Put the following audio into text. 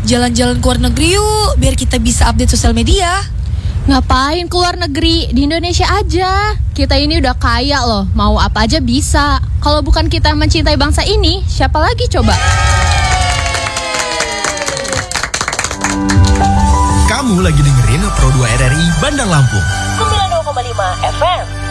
jalan-jalan ke luar negeri yuk, biar kita bisa update sosial media. Ngapain ke luar negeri? Di Indonesia aja. Kita ini udah kaya loh, mau apa aja bisa. Kalau bukan kita mencintai bangsa ini, siapa lagi coba? Kamu lagi dengerin Pro 2 RRI Bandar Lampung 92,5 FM.